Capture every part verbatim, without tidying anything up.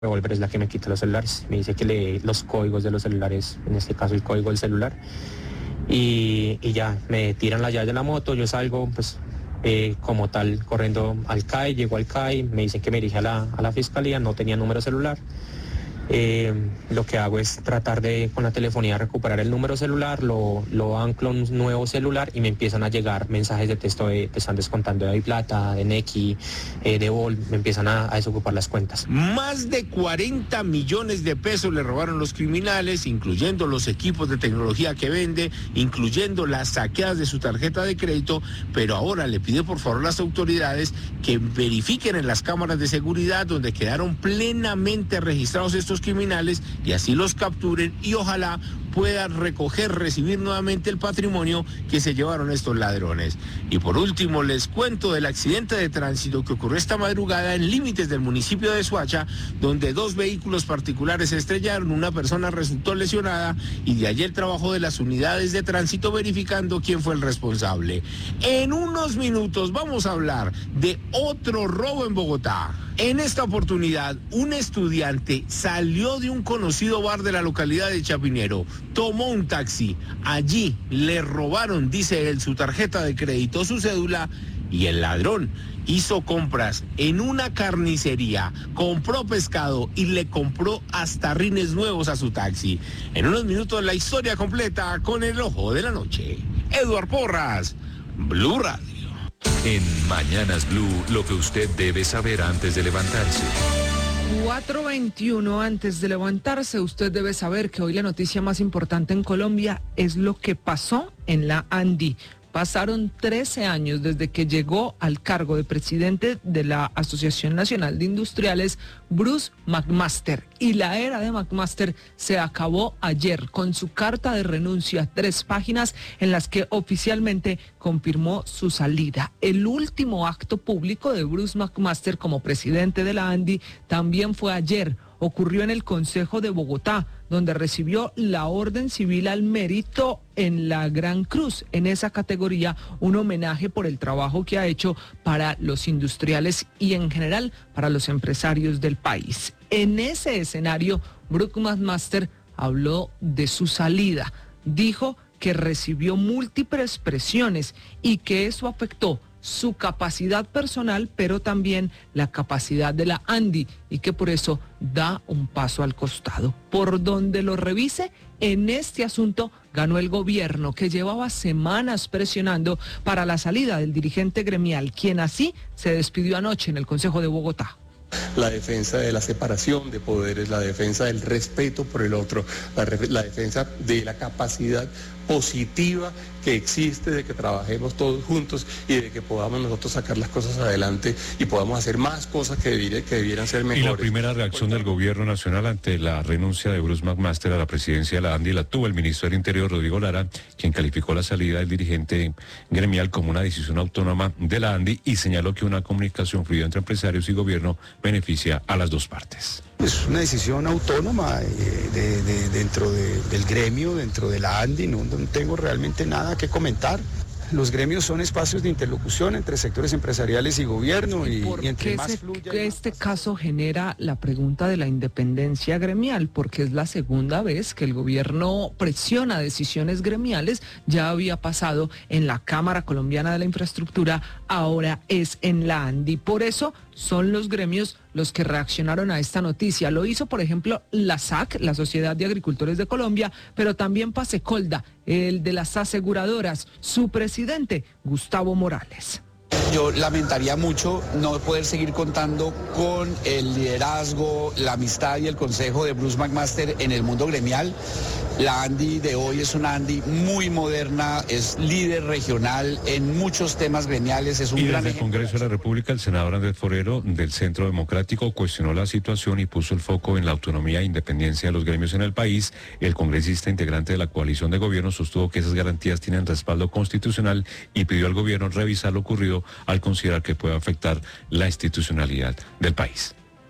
Revolver es la que me quita los celulares. Me dice que lee los códigos de los celulares, en este caso el código del celular. Y, y ya, me tiran la llave de la moto, yo salgo pues eh, como tal corriendo al C A I, llego al C A I, me dicen que me dirige a la, a la fiscalía, no tenía número celular. Eh, lo que hago es tratar de con la telefonía recuperar el número celular, lo, lo anclo a un nuevo celular y me empiezan a llegar mensajes de texto de te están descontando de Plata, de Nequi, eh, de Vol, me empiezan a, a desocupar las cuentas. Más de cuarenta millones de pesos le robaron los criminales, incluyendo los equipos de tecnología que vende, incluyendo las saqueadas de su tarjeta de crédito, pero ahora le pide por favor a las autoridades que verifiquen en las cámaras de seguridad donde quedaron plenamente registrados estos criminales y así los capturen y ojalá puedan recoger, recibir nuevamente el patrimonio que se llevaron estos ladrones. Y por último les cuento del accidente de tránsito que ocurrió esta madrugada en límites del municipio de Soacha, donde dos vehículos particulares se estrellaron, una persona resultó lesionada y de allí el trabajo de las unidades de tránsito verificando quién fue el responsable. En unos minutos vamos a hablar de otro robo en Bogotá. En esta oportunidad, un estudiante salió de un conocido bar de la localidad de Chapinero, tomó un taxi, allí le robaron, dice él, su tarjeta de crédito, su cédula, y el ladrón hizo compras en una carnicería, compró pescado y le compró hasta rines nuevos a su taxi. En unos minutos la historia completa con el ojo de la noche. Eduard Porras, Blue Radio. En Mañanas Blue, lo que usted debe saber antes de levantarse. cuatro veintiuno antes de levantarse, usted debe saber que hoy la noticia más importante en Colombia es lo que pasó en la ANDI. Pasaron trece años desde que llegó al cargo de presidente de la Asociación Nacional de Industriales, Bruce McMaster. Y la era de McMaster se acabó ayer con su carta de renuncia, tres páginas en las que oficialmente confirmó su salida. El último acto público de Bruce McMaster como presidente de la ANDI también fue ayer. Ocurrió en el Consejo de Bogotá, donde recibió la Orden Civil al Mérito en la Gran Cruz. En esa categoría, un homenaje por el trabajo que ha hecho para los industriales y en general para los empresarios del país. En ese escenario, Bruce McMaster habló de su salida. Dijo que recibió múltiples presiones y que eso afectó su capacidad personal, pero también la capacidad de la ANDI, y que por eso da un paso al costado. Por donde lo revise, en este asunto ganó el gobierno, que llevaba semanas presionando para la salida del dirigente gremial, quien así se despidió anoche en el Consejo de Bogotá. La defensa de la separación de poderes, la defensa del respeto por el otro, la, la defensa de la capacidad positiva que existe de que trabajemos todos juntos y de que podamos nosotros sacar las cosas adelante y podamos hacer más cosas que, debiera, que debieran ser mejores. Y la primera reacción del gobierno nacional ante la renuncia de Bruce McMaster a la presidencia de la ANDI la tuvo el ministro del Interior, Rodrigo Lara, quien calificó la salida del dirigente gremial como una decisión autónoma de la ANDI y señaló que una comunicación fluida entre empresarios y gobierno beneficia a las dos partes. Es una decisión autónoma eh, de, de, dentro de, del gremio, dentro de la ANDI, no, no tengo realmente nada que comentar. Los gremios son espacios de interlocución entre sectores empresariales y gobierno y, ¿Por y entre qué más se, fluya... que este caso genera la pregunta de la independencia gremial? Porque es la segunda vez que el gobierno presiona decisiones gremiales. Ya había pasado en la Cámara Colombiana de la Infraestructura, ahora es en la ANDI. Por eso son los gremios los que reaccionaron a esta noticia. Lo hizo, por ejemplo, la S A C, la Sociedad de Agricultores de Colombia, pero también Pasecolda, el de las aseguradoras, su presidente, Gustavo Morales. Yo lamentaría mucho no poder seguir contando con el liderazgo, la amistad y el consejo de Bruce McMaster en el mundo gremial. La ANDI de hoy es una ANDI muy moderna, es líder regional en muchos temas gremiales, es un y gran desde el Congreso de la República, el senador Andrés Forero, del Centro Democrático, cuestionó la situación y puso el foco en la autonomía e independencia de los gremios en el país. El congresista integrante de la coalición de gobierno sostuvo que esas garantías tienen respaldo constitucional y pidió al gobierno revisar lo ocurrido al considerar que puede afectar la institucionalidad del país.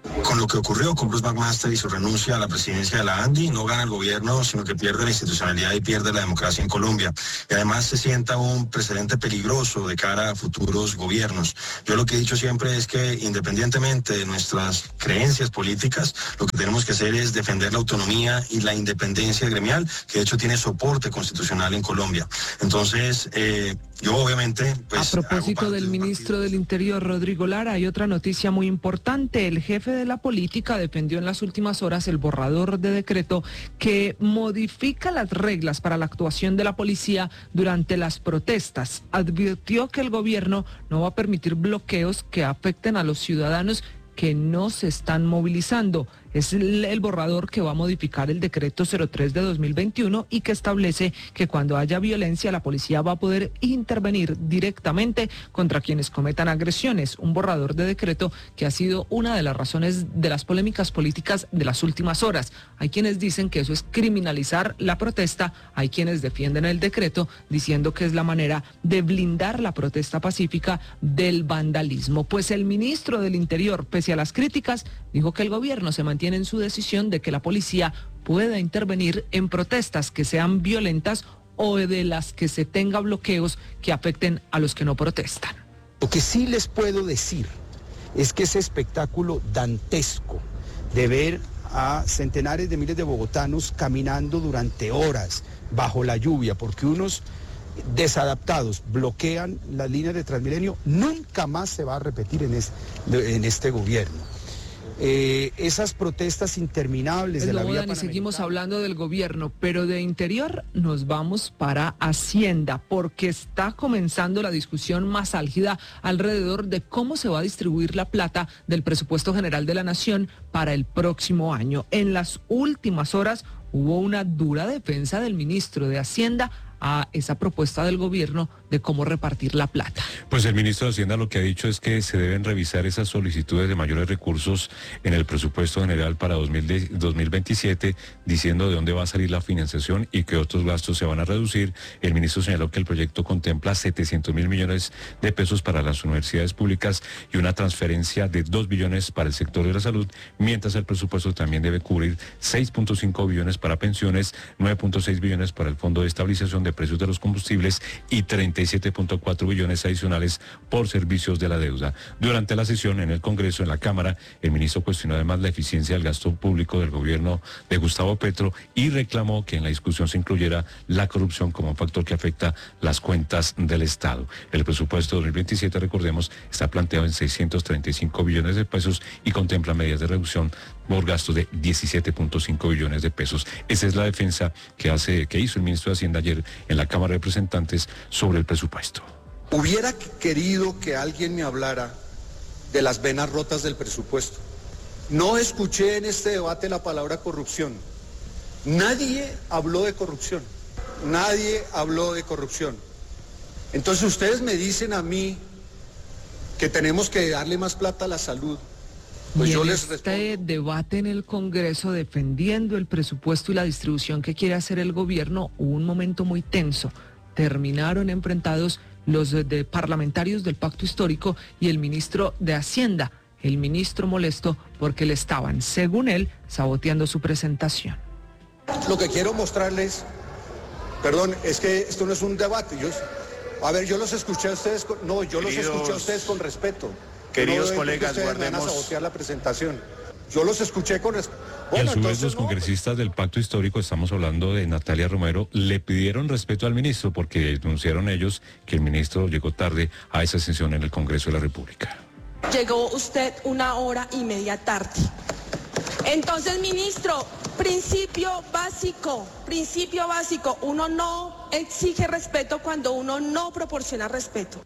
Con lo que ocurrió con Bruce McMaster y su renuncia a la presidencia de la ANDI, no gana el gobierno, sino que pierde la institucionalidad y pierde la democracia en Colombia. Y además se sienta un precedente peligroso de cara a futuros gobiernos. Yo lo que he dicho siempre es que, independientemente de nuestras creencias políticas, lo que tenemos que hacer es defender la autonomía y la independencia gremial, que de hecho tiene soporte constitucional en Colombia. Entonces, eh, yo obviamente... Pues, a propósito del ministro del Interior, Rodrigo Lara, hay otra noticia muy importante. El jefe de la política defendió en las últimas horas el borrador de decreto que modifica las reglas para la actuación de la policía durante las protestas. Advirtió que el gobierno no va a permitir bloqueos que afecten a los ciudadanos que no se están movilizando. Es el, el borrador que va a modificar el decreto cero tres de dos mil veintiuno y que establece que cuando haya violencia la policía va a poder intervenir directamente contra quienes cometan agresiones. Un borrador de decreto que ha sido una de las razones de las polémicas políticas de las últimas horas. Hay quienes dicen que eso es criminalizar la protesta, hay quienes defienden el decreto diciendo que es la manera de blindar la protesta pacífica del vandalismo. Pues el ministro del Interior, pese a las críticas, dijo que el gobierno se mantiene en su decisión de que la policía pueda intervenir en protestas que sean violentas o de las que se tenga bloqueos que afecten a los que no protestan. Lo que sí les puedo decir es que ese espectáculo dantesco de ver a centenares de miles de bogotanos caminando durante horas bajo la lluvia porque unos desadaptados bloquean las líneas de Transmilenio nunca más se va a repetir en, es, en este gobierno. Eh, esas protestas interminables de la vía Dani, seguimos hablando del gobierno, pero de Interior nos vamos para Hacienda, porque está comenzando la discusión más álgida alrededor de cómo se va a distribuir la plata del presupuesto general de la Nación para el próximo año. En las últimas horas hubo una dura defensa del ministro de Hacienda a esa propuesta del gobierno de cómo repartir la plata. Pues el ministro de Hacienda lo que ha dicho es que se deben revisar esas solicitudes de mayores recursos en el presupuesto general para dos mil veintisiete, diciendo de dónde va a salir la financiación y qué otros gastos se van a reducir. El ministro señaló que el proyecto contempla setecientos mil millones de pesos para las universidades públicas y una transferencia de dos billones para el sector de la salud, mientras el presupuesto también debe cubrir seis punto cinco billones para pensiones, nueve punto seis billones para el Fondo de Estabilización de Precios de los Combustibles y treinta y siete punto cuatro billones adicionales por servicios de la deuda. Durante la sesión en el Congreso, en la Cámara, el ministro cuestionó además la eficiencia del gasto público del gobierno de Gustavo Petro y reclamó que en la discusión se incluyera la corrupción como un factor que afecta las cuentas del Estado. El presupuesto dos mil veintisiete, recordemos, está planteado en seiscientos treinta y cinco billones de pesos y contempla medidas de reducción por gastos de diecisiete punto cinco billones de pesos. Esa es la defensa que hace, que hizo el ministro de Hacienda ayer en la Cámara de Representantes sobre el presupuesto. Hubiera querido que alguien me hablara de las venas rotas del presupuesto. No escuché en este debate la palabra corrupción. Nadie habló de corrupción. Nadie habló de corrupción. Entonces ustedes me dicen a mí que tenemos que darle más plata a la salud. Pues y yo en les este respondo. debate en el Congreso defendiendo el presupuesto y la distribución que quiere hacer el gobierno, hubo un momento muy tenso. Terminaron enfrentados los de parlamentarios del Pacto Histórico y el ministro de Hacienda. El ministro molesto porque le estaban, según él, saboteando su presentación. Lo que quiero mostrarles, perdón, es que esto no es un debate. Yo, a ver, yo los escuché a ustedes, con, no, yo los Queridos, escuché a ustedes con respeto. Queridos no colegas, ustedes guardemos... van a sabotear la presentación. Yo los escuché con respeto. Y a su vez los congresistas del Pacto Histórico, estamos hablando de Natalia Romero, le pidieron respeto al ministro porque denunciaron ellos que el ministro llegó tarde a esa sesión en el Congreso de la República. Llegó usted una hora y media tarde. Entonces, ministro, principio básico, principio básico, uno no exige respeto cuando uno no proporciona respeto.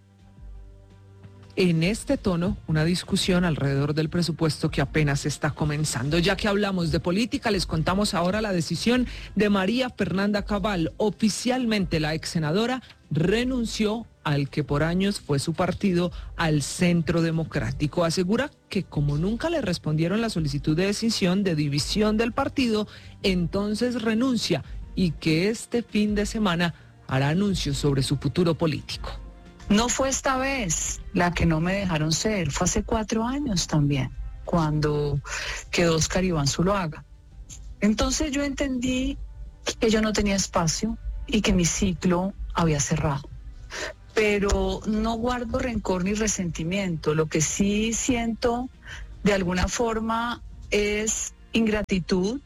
En este tono, una discusión alrededor del presupuesto que apenas está comenzando. Ya que hablamos de política, les contamos ahora la decisión de María Fernanda Cabal. Oficialmente, la ex senadora renunció al que por años fue su partido, al Centro Democrático. Asegura que como nunca le respondieron la solicitud de decisión de división del partido, entonces renuncia y que este fin de semana hará anuncios sobre su futuro político. No fue esta vez la que no me dejaron ser, fue hace cuatro años también. cuando quedó Oscar Iván Zuluaga. Entonces yo entendí que yo no tenía espacio y que mi ciclo había cerrado. Pero no guardo rencor ni resentimiento. Lo que sí siento de alguna forma es ingratitud,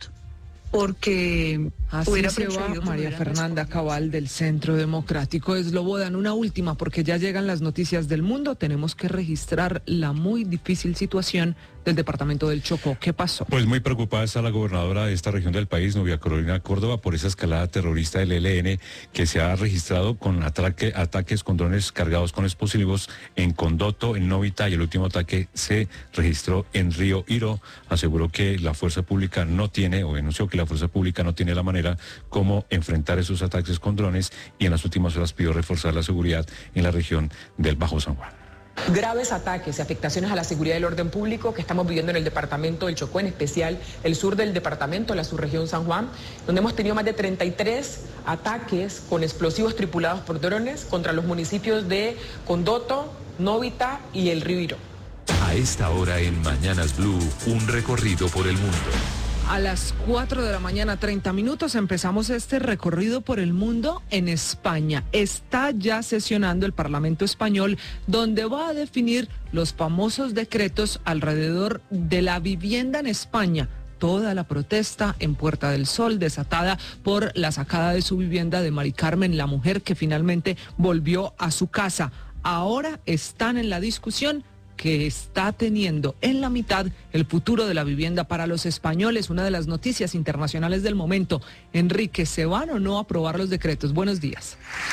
porque así hubiera se va María Fernanda Cabal del Centro Democrático. Eslobodan, una última, porque ya llegan las noticias del mundo. Tenemos que registrar la muy difícil situación del departamento del Chocó. ¿Qué pasó? Pues muy preocupada está la gobernadora de esta región del país, Nubia Carolina Córdoba, por esa escalada terrorista del E L N que se ha registrado con ataque, ataques con drones cargados con explosivos en Condoto, en Novita, y el último ataque se registró en Río Iro. Aseguró que la fuerza pública no tiene, o denunció que la fuerza pública no tiene la manera como enfrentar esos ataques con drones, y en las últimas horas pidió reforzar la seguridad en la región del Bajo San Juan. Graves ataques y afectaciones a la seguridad y el orden público que estamos viviendo en el departamento del Chocó, en especial el sur del departamento, la subregión San Juan, donde hemos tenido más de treinta y tres ataques con explosivos tripulados por drones contra los municipios de Condoto, Novita y el Río Iro. A esta hora en Mañanas Blue, un recorrido por el mundo. A las cuatro de la mañana, treinta minutos, empezamos este recorrido por el mundo en España. Está ya sesionando el Parlamento español, donde va a definir los famosos decretos alrededor de la vivienda en España. Toda la protesta en Puerta del Sol, desatada por la sacada de su vivienda de Mari Carmen, la mujer que finalmente volvió a su casa. Ahora están en la discusión que está teniendo en la mitad el futuro de la vivienda para los españoles. Una de las noticias internacionales del momento. Enrique, ¿se van o no a aprobar los decretos? Buenos días.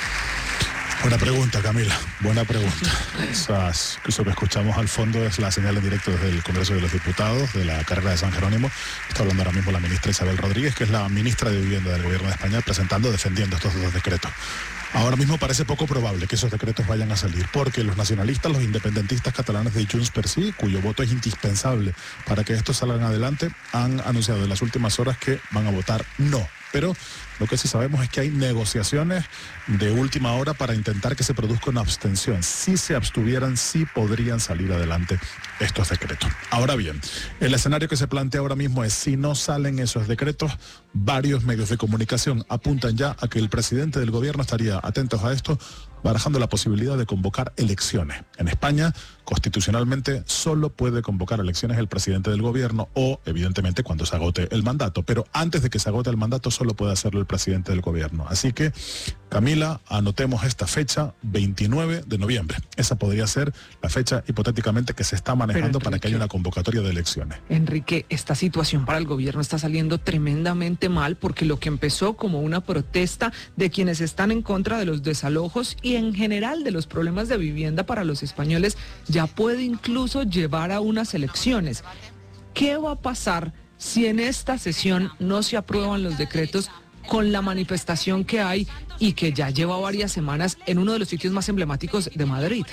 Buena pregunta, Camila, buena pregunta. Esas, eso que escuchamos al fondo es la señal en directo desde el Congreso de los Diputados, de la carrera de San Jerónimo. Está hablando ahora mismo la ministra Isabel Rodríguez, que es la ministra de Vivienda del Gobierno de España, presentando, defendiendo estos dos decretos. Ahora mismo parece poco probable que esos decretos vayan a salir, porque los nacionalistas, los independentistas catalanes de Junts per Sí, cuyo voto es indispensable para que estos salgan adelante, han anunciado en las últimas horas que van a votar no. Pero lo que sí sabemos es que hay negociaciones de última hora para intentar que se produzca una abstención. Si se abstuvieran, sí podrían salir adelante estos decretos. Ahora bien, el escenario que se plantea ahora mismo es: si no salen esos decretos, varios medios de comunicación apuntan ya a que el presidente del gobierno estaría atentos a esto, barajando la posibilidad de convocar elecciones. En España, constitucionalmente, solo puede convocar elecciones el presidente del gobierno o, evidentemente, cuando se agote el mandato. Pero antes de que se agote el mandato, solo puede hacerlo el presidente del gobierno. Así que, Camila, anotemos esta fecha, veintinueve de noviembre. Esa podría ser la fecha, hipotéticamente, que se está manejando para que haya una convocatoria de elecciones. Enrique, esta situación para el gobierno está saliendo tremendamente mal, porque lo que empezó como una protesta de quienes están en contra de los desalojos y en general de los problemas de vivienda para los españoles, ya puede incluso llevar a unas elecciones. ¿Qué va a pasar si en esta sesión no se aprueban los decretos, con la manifestación que hay y que ya lleva varias semanas en uno de los sitios más emblemáticos de Madrid?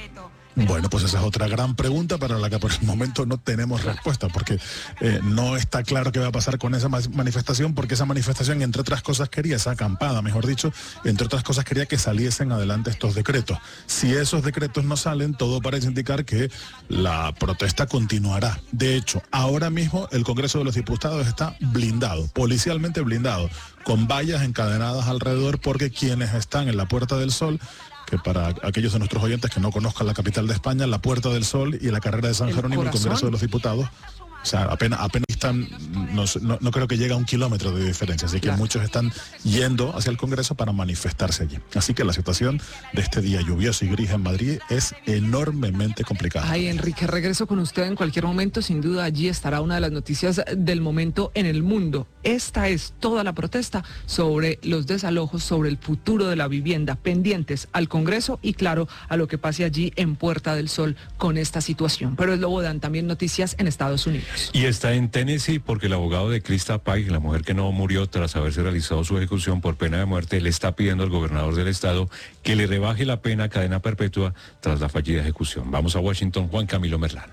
Bueno, pues esa es otra gran pregunta para la que por el momento no tenemos respuesta, porque eh, no está claro qué va a pasar con esa manifestación, porque esa manifestación, entre otras cosas, quería, esa acampada, mejor dicho, entre otras cosas, quería que saliesen adelante estos decretos. Si esos decretos no salen, todo parece indicar que la protesta continuará. De hecho, ahora mismo el Congreso de los Diputados está blindado, policialmente blindado, con vallas encadenadas alrededor, porque quienes están en la Puerta del Sol, que para aquellos de nuestros oyentes que no conozcan la capital de España, la Puerta del Sol y la carrera de San Jerónimo, el Congreso de los Diputados, o sea, apenas, apenas están, no, no, no creo que llegue a un kilómetro de diferencia, así que claro, muchos están yendo hacia el Congreso para manifestarse allí. Así que la situación de este día lluvioso y gris en Madrid es enormemente complicada. Ay, Enrique, regreso con usted en cualquier momento. Sin duda allí estará una de las noticias del momento en el mundo. Esta es toda la protesta sobre los desalojos, sobre el futuro de la vivienda, pendientes al Congreso y, claro, a lo que pase allí en Puerta del Sol con esta situación. Pero es luego dan también noticias en Estados Unidos. Y está en Tennessee porque el abogado de Krista Pike, la mujer que no murió tras haberse realizado su ejecución por pena de muerte, le está pidiendo al gobernador del estado que le rebaje la pena a cadena perpetua tras la fallida ejecución. Vamos a Washington, Juan Camilo Merlano.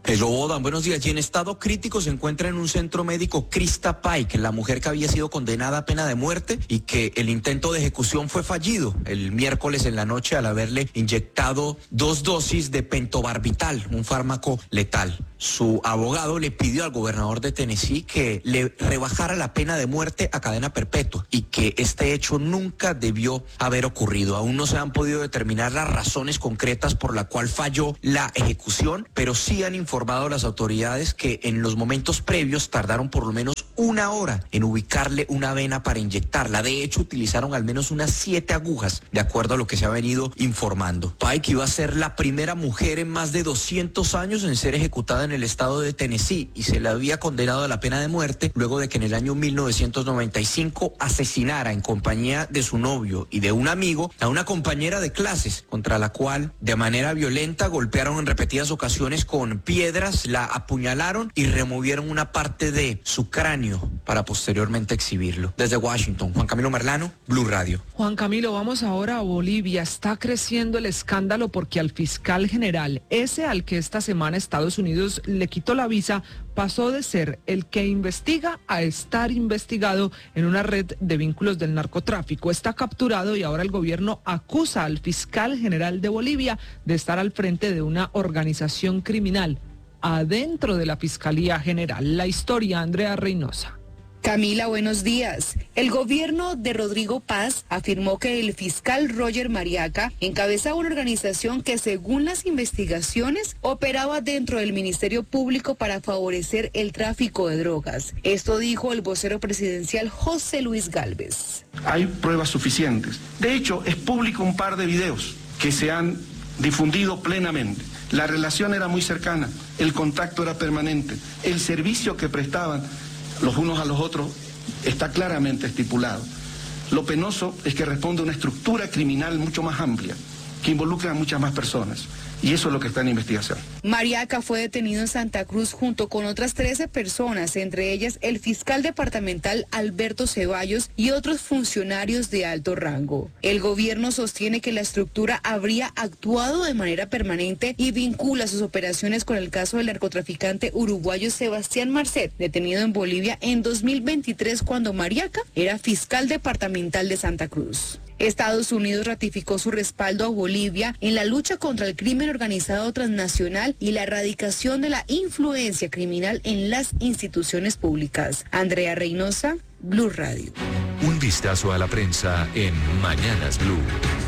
Hello, Bodan, buenos días. Y en estado crítico se encuentra en un centro médico Krista Pike, la mujer que había sido condenada a pena de muerte y que el intento de ejecución fue fallido el miércoles en la noche al haberle inyectado dos dosis de pentobarbital, un fármaco letal. Su abogado le pidió al gobernador de Tennessee que le rebajara la pena de muerte a cadena perpetua y que este hecho nunca debió haber ocurrido. Aún no se han podido determinar las razones concretas por la cual falló la ejecución, pero sí han informado a las autoridades que en los momentos previos tardaron por lo menos una hora en ubicarle una vena para inyectarla. De hecho, utilizaron al menos unas siete agujas, de acuerdo a lo que se ha venido informando. Pike iba a ser la primera mujer en más de doscientos años en ser ejecutada en el estado de Tennessee y se le había condenado a la pena de muerte luego de que en el año mil novecientos noventa y cinco asesinara en compañía de su novio y de un amigo a una compañera de clases, contra la cual de manera violenta golpearon en repetidas ocasiones con piedras, la apuñalaron y removieron una parte de su cráneo para posteriormente exhibirlo. Desde Washington, Juan Camilo Merlano, Blue Radio. Juan Camilo, vamos ahora a Bolivia. Está creciendo el escándalo porque al fiscal general, ese al que esta semana Estados Unidos le quitó la visa, pasó de ser el que investiga a estar investigado en una red de vínculos del narcotráfico. Está capturado y ahora el gobierno acusa al fiscal general de Bolivia de estar al frente de una organización criminal adentro de la Fiscalía General. La historia, Andrea Reynosa. Camila, buenos días. El gobierno de Rodrigo Paz afirmó que el fiscal Roger Mariaca encabezaba una organización que, según las investigaciones, operaba dentro del Ministerio Público para favorecer el tráfico de drogas. Esto dijo el vocero presidencial José Luis Gálvez. Hay pruebas suficientes. De hecho, es público un par de videos que se han difundido plenamente. La relación era muy cercana, el contacto era permanente, el servicio que prestaban los unos a los otros está claramente estipulado. Lo penoso es que responde a una estructura criminal mucho más amplia, que involucra a muchas más personas. Y eso es lo que está en investigación. Mariaca fue detenido en Santa Cruz junto con otras trece personas, entre ellas el fiscal departamental Alberto Ceballos y otros funcionarios de alto rango. El gobierno sostiene que la estructura habría actuado de manera permanente y vincula sus operaciones con el caso del narcotraficante uruguayo Sebastián Marcet, detenido en Bolivia en dos mil veintitrés cuando Mariaca era fiscal departamental de Santa Cruz. Estados Unidos ratificó su respaldo a Bolivia en la lucha contra el crimen organizado transnacional y la erradicación de la influencia criminal en las instituciones públicas. Andrea Reynosa, Blue Radio. Un vistazo a la prensa en Mañanas Blue.